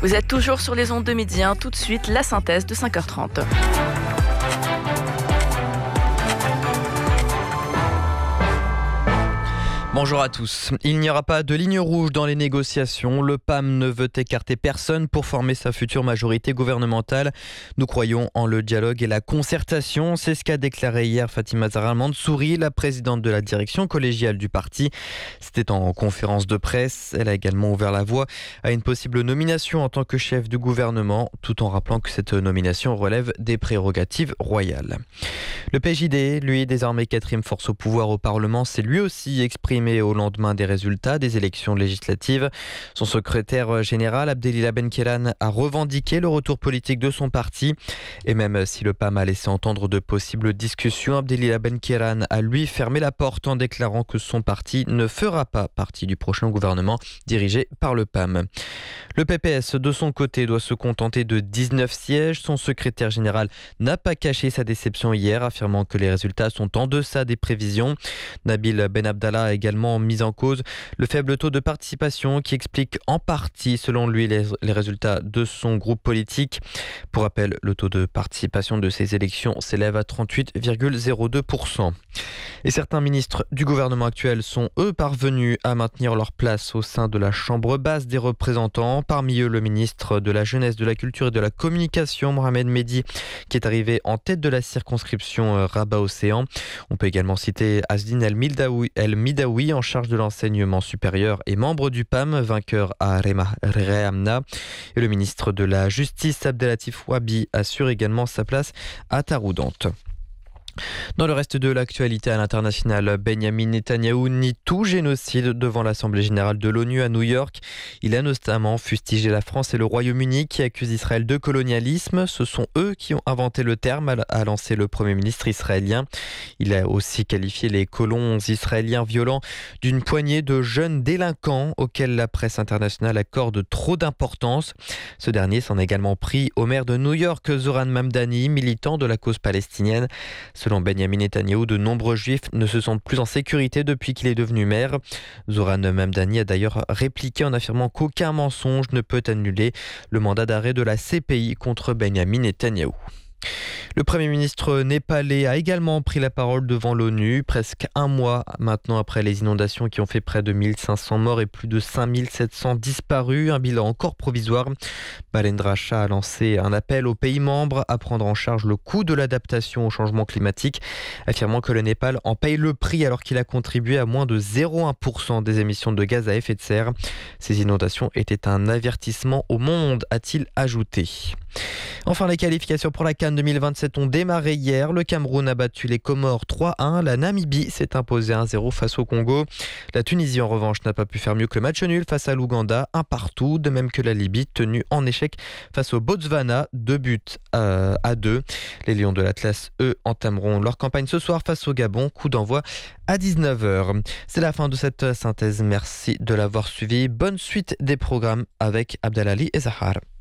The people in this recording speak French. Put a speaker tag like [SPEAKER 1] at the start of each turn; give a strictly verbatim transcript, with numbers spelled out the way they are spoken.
[SPEAKER 1] Vous êtes toujours sur les ondes de midi, hein. Tout de suite la synthèse de cinq heures trente.
[SPEAKER 2] Bonjour à tous. Il n'y aura pas de ligne rouge dans les négociations. Le P A M ne veut écarter personne pour former sa future majorité gouvernementale. Nous croyons en le dialogue et la concertation. C'est ce qu'a déclaré hier Fatima Zahra Mansouri, la présidente de la direction collégiale du parti. C'était en conférence de presse. Elle a également ouvert la voie à une possible nomination en tant que chef du gouvernement, tout en rappelant que cette nomination relève des prérogatives royales. Le P J D, lui, désormais quatrième force au pouvoir au Parlement, s'est lui aussi exprimé au lendemain des résultats des élections législatives. Son secrétaire général, Abdelila Benkeran, a revendiqué le retour politique de son parti. Et même si le P A M a laissé entendre de possibles discussions, Abdelila Benkeran a lui fermé la porte en déclarant que son parti ne fera pas partie du prochain gouvernement dirigé par le P A M. Le P P S, de son côté, doit se contenter de dix-neuf sièges. Son secrétaire général n'a pas caché sa déception hier, affirmant que les résultats sont en deçà des prévisions. Nabil Ben Abdallah a également mis en cause le faible taux de participation qui explique en partie, selon lui, les, les résultats de son groupe politique. Pour rappel, le taux de participation de ces élections s'élève à trente-huit virgule zéro deux pour cent. Et certains ministres du gouvernement actuel sont, eux, parvenus à maintenir leur place au sein de la Chambre basse des représentants. Parmi eux, le ministre de la Jeunesse, de la Culture et de la Communication, Mohamed Mehdi, qui est arrivé en tête de la circonscription Rabat-Océan. On peut également citer Asdine El Midaoui, El Midaoui en charge de l'enseignement supérieur et membre du P A M, vainqueur à Rehamna. Et le ministre de la Justice, Abdelatif Wabi, assure également sa place à Taroudante. Dans le reste de l'actualité à l'international, Benyamin Netanyahou nie tout génocide devant l'Assemblée générale de l'ONU à New York. Il a notamment fustigé la France et le Royaume-Uni qui accusent Israël de colonialisme. Ce sont eux qui ont inventé le terme, a lancé le Premier ministre israélien. Il a aussi qualifié les colons israéliens violents d'une poignée de jeunes délinquants auxquels la presse internationale accorde trop d'importance. Ce dernier s'en est également pris au maire de New York, Zoran Mamdani, militant de la cause palestinienne. Selon Benyamin Netanyahou, de nombreux juifs ne se sentent plus en sécurité depuis qu'il est devenu maire. Zoran Mamdani a d'ailleurs répliqué en affirmant qu'aucun mensonge ne peut annuler le mandat d'arrêt de la C P I contre Benyamin Netanyahou. Le Premier ministre népalais a également pris la parole devant l'ONU, presque un mois maintenant après les inondations qui ont fait près de mille cinq cents morts et plus de cinq mille sept cents disparus. Un bilan encore provisoire. Balendra Shah a lancé un appel aux pays membres à prendre en charge le coût de l'adaptation au changement climatique, affirmant que le Népal en paye le prix alors qu'il a contribué à moins de zéro virgule un pour cent des émissions de gaz à effet de serre. Ces inondations étaient un avertissement au monde, a-t-il ajouté. Enfin, les qualifications pour la CAN deux mille vingt-sept ont démarré hier. Le Cameroun a battu les Comores trois à un. La Namibie s'est imposée un à zéro face au Congo. La Tunisie, en revanche, n'a pas pu faire mieux que le match nul face à l'Ouganda, un partout. De même que la Libye, tenue en échec face au Botswana, deux buts à deux. Les Lions de l'Atlas, eux, entameront leur campagne ce soir face au Gabon. Coup d'envoi à dix-neuf heures. C'est la fin de cette synthèse. Merci de l'avoir suivi. Bonne suite des programmes avec Abdelali et Zahar.